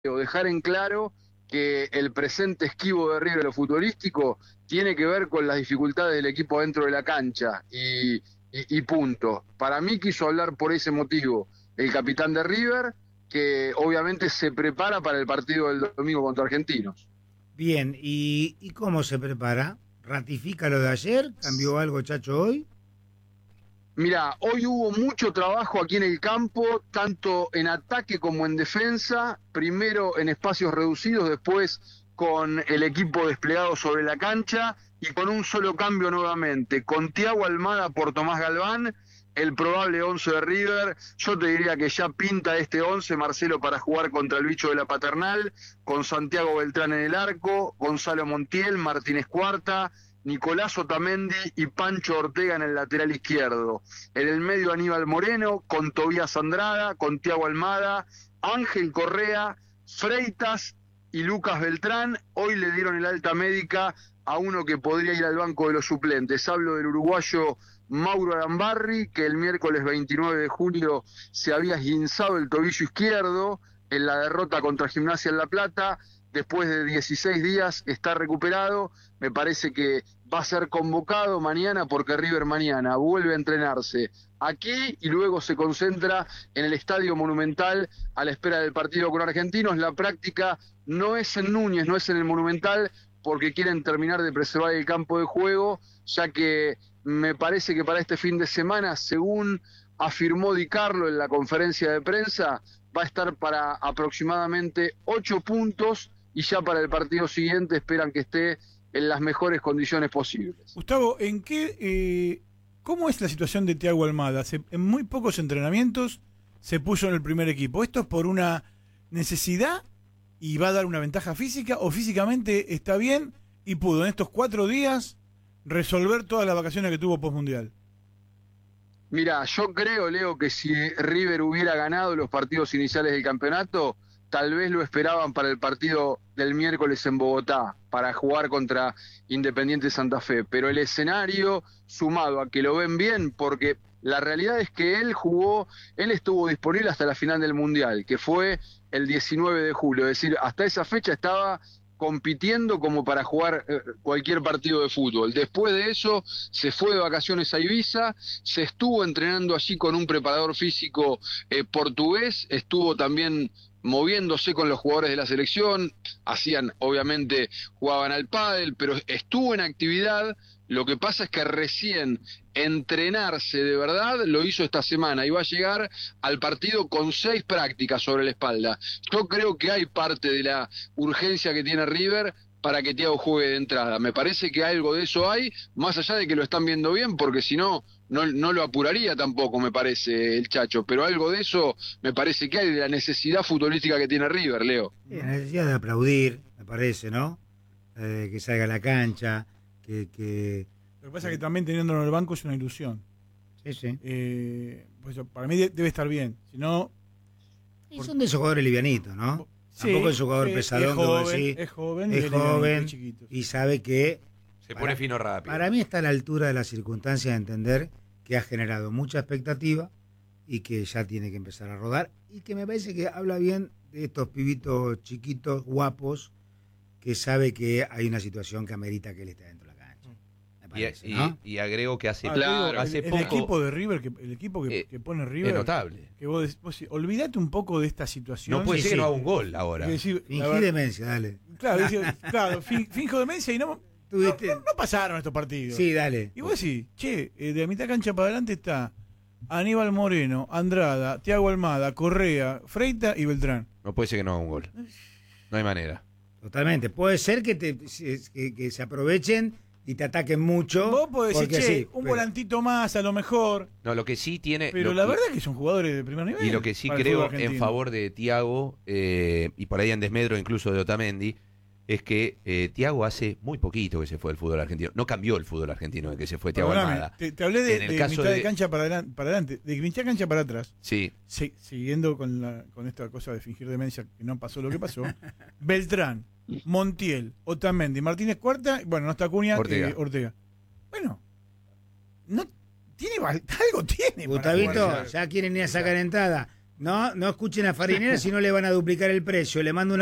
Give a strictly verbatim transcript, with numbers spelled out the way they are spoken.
dejar en claro que el presente esquivo de River en lo futbolístico tiene que ver con las dificultades del equipo dentro de la cancha y, y, y punto. Para mí quiso hablar por ese motivo el capitán de River, que obviamente se prepara para el partido del domingo contra Argentinos. Bien, ¿y, y cómo se prepara? ¿Ratifica lo de ayer? ¿Cambió algo, Chacho, hoy? Mira, hoy hubo mucho trabajo aquí en el campo, tanto en ataque como en defensa, primero en espacios reducidos, después con el equipo desplegado sobre la cancha y con un solo cambio nuevamente, con Thiago Almada por Tomás Galván, el probable once de River. Yo te diría que ya pinta este once, Marcelo, para jugar contra el bicho de la Paternal, con Santiago Beltrán en el arco, Gonzalo Montiel, Martínez Cuarta, Nicolás Otamendi y Pancho Ortega en el lateral izquierdo. En el medio Aníbal Moreno, con Tobías Andrada, con Thiago Almada, Ángel Correa, Freitas y Lucas Beltrán. Hoy le dieron el alta médica a uno que podría ir al banco de los suplentes. Hablo del uruguayo Mauro Arambarri, que el miércoles veintinueve de julio se había esguinzado el tobillo izquierdo en la derrota contra Gimnasia en La Plata. Después de dieciséis días está recuperado. Me parece que va a ser convocado mañana porque River mañana vuelve a entrenarse aquí y luego se concentra en el Estadio Monumental a la espera del partido con Argentinos. La práctica no es en Núñez, no es en el Monumental, porque quieren terminar de preservar el campo de juego, ya que me parece que para este fin de semana, según afirmó Di Carlo en la conferencia de prensa, va a estar para aproximadamente ocho puntos y ya para el partido siguiente esperan que esté en las mejores condiciones posibles. Gustavo, ¿en qué, eh, cómo es la situación de Thiago Almada? Se, en muy pocos entrenamientos se puso en el primer equipo. ¿Esto es por una necesidad y va a dar una ventaja física o físicamente está bien y pudo en estos cuatro días resolver todas las vacaciones que tuvo postmundial? Mira, yo creo, Leo, que si River hubiera ganado los partidos iniciales del campeonato, tal vez lo esperaban para el partido del miércoles en Bogotá, para jugar contra Independiente Santa Fe. Pero el escenario, sumado a que lo ven bien, porque la realidad es que él jugó, él estuvo disponible hasta la final del Mundial, que fue el diecinueve de julio. Es decir, hasta esa fecha estaba compitiendo como para jugar eh, cualquier partido de fútbol. Después de eso se fue de vacaciones a Ibiza, se estuvo entrenando allí con un preparador físico eh, portugués, estuvo también moviéndose con los jugadores de la selección, hacían, obviamente, jugaban al pádel, pero estuvo en actividad. Lo que pasa es que recién entrenarse de verdad lo hizo esta semana y va a llegar al partido con seis prácticas sobre la espalda. Yo creo que hay parte de la urgencia que tiene River para que Thiago juegue de entrada. Me parece que algo de eso hay, más allá de que lo están viendo bien, porque si no, no, no lo apuraría tampoco, me parece, el Chacho. Pero algo de eso me parece que hay, de la necesidad futbolística que tiene River, Leo. Sí, la necesidad de aplaudir, me parece, ¿no? Eh, que salga a la cancha, que... que... Lo que pasa es que también teniéndolo en el banco es una ilusión. Sí, sí. Eh, pues para mí debe estar bien. Si no... Y por... son de esos jugadores livianitos, ¿no? Sí, tampoco es un jugador es, pesadón, es joven, que decir, es joven, es joven chiquito. Y sabe que se pone fino rápido. Para mí está a la altura de las circunstancias de entender que ha generado mucha expectativa y que ya tiene que empezar a rodar y que me parece que habla bien de estos pibitos chiquitos, guapos, que sabe que hay una situación que amerita que él esté dentro de la cancha. Me parece, y, ¿no? y, y agrego que hace, ah, claro, hace el, poco... El equipo de River, que, el equipo que, eh, que pone River... Es notable. Que vos, vos, olvídate un poco de esta situación. No puede sí, ser sí. que no haga un gol ahora. Decir, Fingí ver, demencia, dale. Claro, decir, claro fin, finjo demencia y no, no, no, no pasaron estos partidos. Sí, dale. Y vos decís, che, eh, de la mitad cancha para adelante está Aníbal Moreno, Andrada, Thiago Almada, Correa, Freita y Beltrán. No puede ser que no haga un gol. No hay manera. Totalmente. Puede ser que, te, que, que se aprovechen y te ataquen mucho. Vos podés decir, che, sí, un pero... volantito más a lo mejor. No, lo que sí tiene... Pero lo, la verdad es que son jugadores de primer nivel. Y lo que sí creo en favor de Thiago, eh, y por ahí en desmedro incluso de Otamendi, es que eh, Thiago hace muy poquito que se fue del fútbol argentino. No cambió el fútbol argentino de que se fue Thiago Almada. Te, te hablé de, en el de caso mitad de, de cancha para adelante, para adelante, de mitad de cancha para atrás. Sí. sí siguiendo con, la, con esta cosa de fingir demencia, que no pasó lo que pasó. Beltrán, Montiel, Otamendi, Martínez Cuarta, bueno, no está Acuña, Ortega. Eh, Ortega. Bueno, no tiene algo tiene. Gustavito, ya quieren ir a sacar entrada. No, no escuchen a Farinera si no le van a duplicar el precio. Le mando una